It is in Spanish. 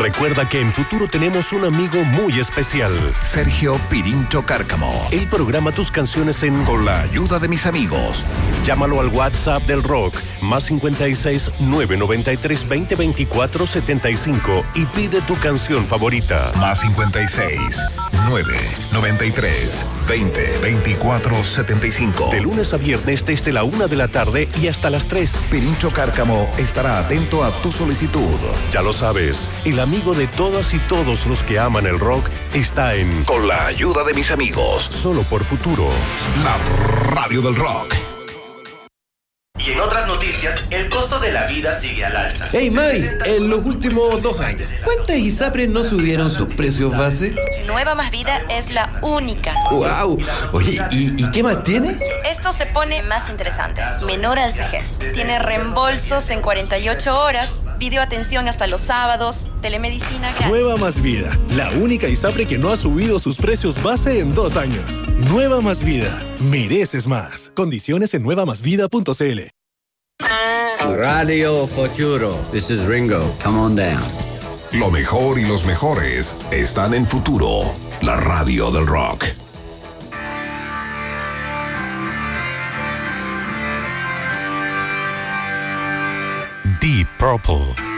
Recuerda que en Futuro tenemos un amigo muy especial. Sergio Pirincho Cárcamo. Él programa tus canciones Con la ayuda de mis amigos. Llámalo al WhatsApp del rock, más 56 993 20 24 75 y pide tu canción favorita. Más 56 993 20 24 75. De lunes a viernes desde la 1 de la tarde y hasta las 3. Pirincho Cárcamo estará atento a tu solicitud. Ya lo sabes, el amigo de todas y todos los que aman el rock está en Con la ayuda de mis amigos. Solo por Futuro. La radio del rock. Y en otras noticias, el costo de la vida sigue al alza. Hey May, en los últimos 2 años, ¿cuántas ISAPRES no subieron sus precios base? Nueva Más Vida es la única. ¡Wow! Oye, ¿y qué más tiene? Esto se pone más interesante. Menor al CEGES. Tiene reembolsos en 48 horas, videoatención hasta los sábados, telemedicina gratis. Nueva Más Vida, la única ISAPRE que no ha subido sus precios base en 2 años. Nueva Más Vida, mereces más. Condiciones en nuevamásvida.cl. Radio Futuro. This is Ringo. Come on down. Lo mejor y los mejores están en Futuro, la radio del rock. Deep Purple.